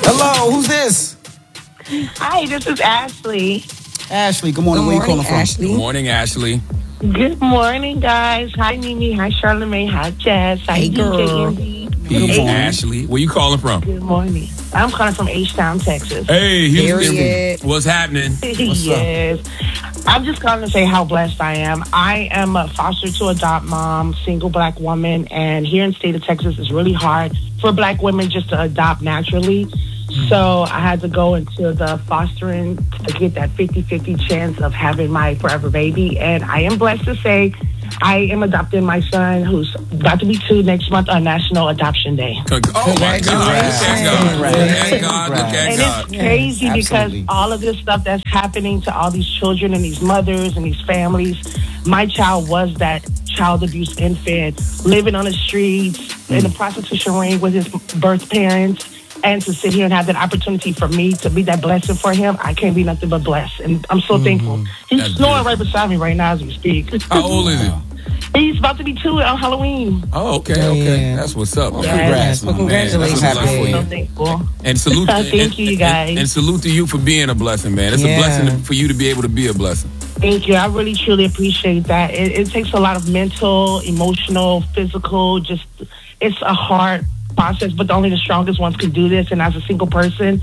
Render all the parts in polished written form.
Hello, who's this? Hi, this is Ashley. Ashley, good morning. Where you calling from? Ashley. Good morning, Ashley. Good morning, guys. Hi, Mimi. Hi, Charlamagne. Hi, Jazz. Hi, Hey, girl. DJ MD. Hey, Ashley. Where you calling from? Good morning. I'm calling from H-Town, Texas. Hey, Houston. Period. What's happening? Yes. I'm just calling to say how blessed I am. I am a foster to adopt mom, single black woman, and here in the state of Texas, it's really hard for black women just to adopt naturally. So I had to go into the fostering to get that 50-50 chance of having my forever baby. And I am blessed to say I am adopting my son, who's about to be 2 next month on National Adoption Day. Oh, my God. Look at God. Look at And God. it's crazy Yes, because absolutely. all of this stuff that's happening to all these children and these mothers and these families, my child was that child abuse infant, living on the streets, in the prostitution ring with his birth parents. And to sit here and have that opportunity for me to be that blessing for him, I can't be nothing but blessed. And I'm so thankful. He's That's snoring beautiful. right beside me right now as we speak. How old is he? He's about to be 2 on Halloween. Oh, okay. Yeah. That's what's up. Well, Yes. congrats, Well, man. congratulations, That's what's I'm up for so you. thankful. And salute. Thank you, you guys. And salute to you for being a blessing, man. It's a Yeah. blessing for you to be able to be a blessing. Thank you. I really, truly appreciate that. It takes a lot of mental, emotional, physical, it's a hard process, but only the strongest ones can do this. And as a single person,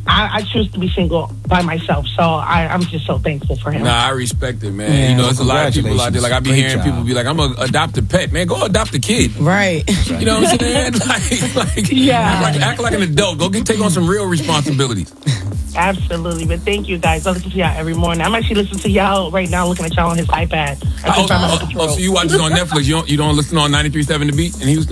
I choose to be single by myself. So I'm just so thankful for him. Nah, I respect it, man. Yeah, you know, there's a lot of people out there. Like I be Great hearing job. people be like, "I'm gonna adopt a pet, man. Go adopt a kid." Right. You know what I'm saying? like Yeah. act like an adult. Go take on some real responsibilities. Absolutely. But thank you, guys. I listen to y'all every morning. I'm actually listening to y'all right now, looking at y'all on his iPad. I can find my own control. So you watch it on Netflix? You don't listen on 93.7 The Beat in Houston?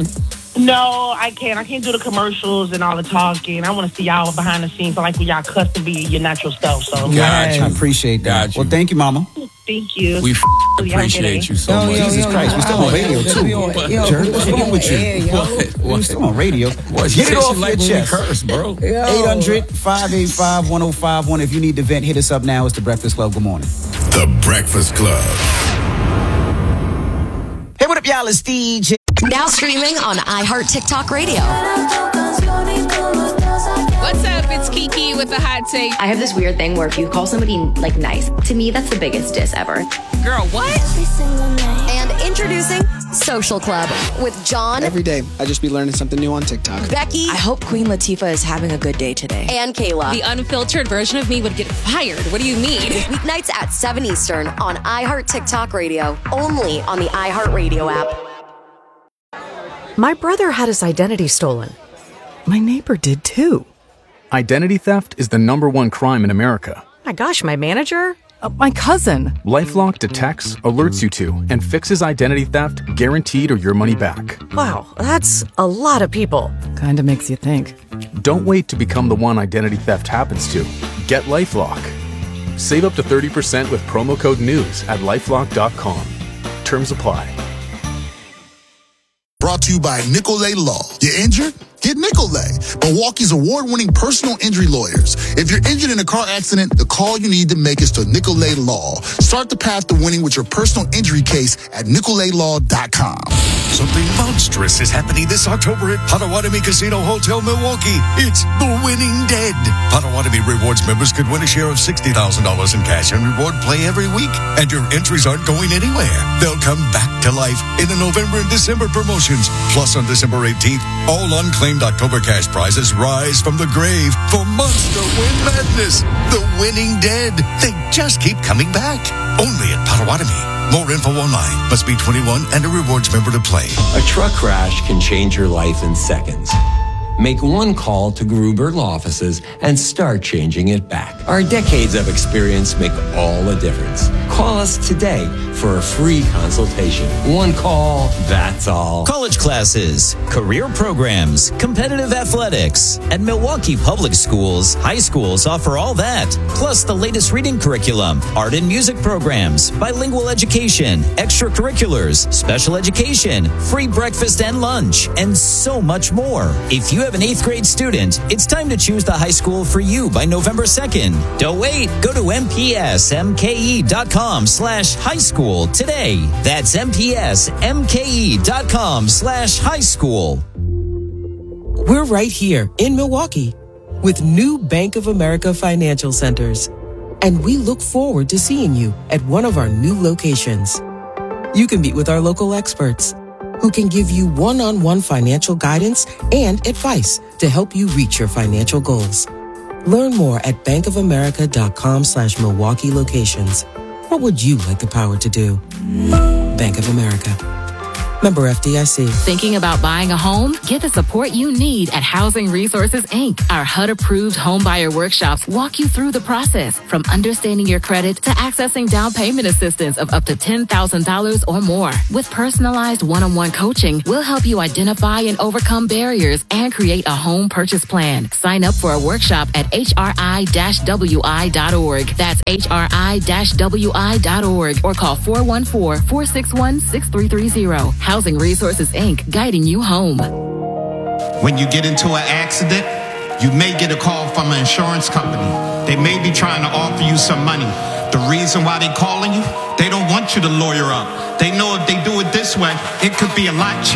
No, I can't. I can't do the commercials and all the talking. I want to see y'all behind the scenes. I like when y'all cuss and be your natural self. So Got you. I appreciate that. Got you. Well, thank you, Mama. thank you. We Y'all appreciate get you so much. Jesus Christ, we're still on radio, too. Jerk, what's wrong with you? We're still on radio. What? Get it off your like when we chest. curse, bro. 800-585-1051. If you need to vent, hit us up now. It's The Breakfast Club. Good morning. The Breakfast Club. Hey, what up, y'all? It's DJ. Now streaming on iHeart TikTok Radio. What's up? It's Kiki with the hot take. I have this weird thing where if you call somebody like nice, to me that's the biggest diss ever. Girl, what? And introducing Social Club with John, Every day, I just be learning something new on TikTok. Becky, I hope Queen Latifah is having a good day today. and Kayla. The unfiltered version of me would get fired. What do you mean? Weeknights at 7 Eastern on iHeart TikTok Radio. Only on the iHeart Radio app. My brother had his identity stolen. My neighbor did too. Identity theft is the #1 crime in America. My gosh, my manager? My cousin. LifeLock detects, alerts you to, and fixes identity theft guaranteed or your money back. Wow, that's a lot of people. Kinda makes you think. Don't wait to become the one identity theft happens to. Get LifeLock. Save up to 30% with promo code NEWS at LifeLock.com. Terms apply. Brought to you by Nicolay Law. You injured? Get Nicolay, Milwaukee's award-winning personal injury lawyers. If you're injured in a car accident, the call you need to make is to Nicolay Law. Start the path to winning with your personal injury case at NicolayLaw.com. Something monstrous is happening this October at Potawatomi Casino Hotel Milwaukee. It's The Winning Dead. Potawatomi Rewards members could win a share of $60,000 in cash and reward play every week. And your entries aren't going anywhere. They'll come back to life in the November and December promotions. Plus, on December 18th, all unclaimed October cash prizes rise from the grave for Monster Win Madness. The Winning Dead. They just keep coming back. Only at Potawatomi. More info online. Must be 21 and a rewards member to play. A truck crash can change your life in seconds. Make one call to Gruber Law Offices and start changing it back. Our decades of experience make all the difference. Call us today for a free consultation. One call, that's all. College classes, career programs, competitive athletics. At Milwaukee Public Schools, high schools offer all that. Plus the latest reading curriculum, art and music programs, bilingual education, extracurriculars, special education, free breakfast and lunch, and so much more. If you have an 8th grade student, it's time to choose the high school for you by November 2nd. Don't wait. Go to mpsmke.com/high school today. That's mpsmke.com/high school. We're right here in Milwaukee. with new Bank of America financial centers. And we look forward to seeing you at one of our new locations. You can meet with our local experts who can give you one-on-one financial guidance and advice to help you reach your financial goals. Learn more at bankofamerica.com/Milwaukee locations. What would you like the power to do? Bank of America. Member FDIC. Thinking about buying a home? Get the support you need at Housing Resources, Inc. Our HUD-approved homebuyer workshops walk you through the process, from understanding your credit to accessing down payment assistance of up to $10,000 or more. With personalized one-on-one coaching, we'll help you identify and overcome barriers and create a home purchase plan. Sign up for a workshop at hri-wi.org. That's hri-wi.org, or call 414-461-6330. Housing Resources, Inc., guiding you home. When you get into an accident, you may get a call from an insurance company. They may be trying to offer you some money. The reason why they're calling you, they don't want you to lawyer up. They know if they do it this way, it could be a lot cheaper.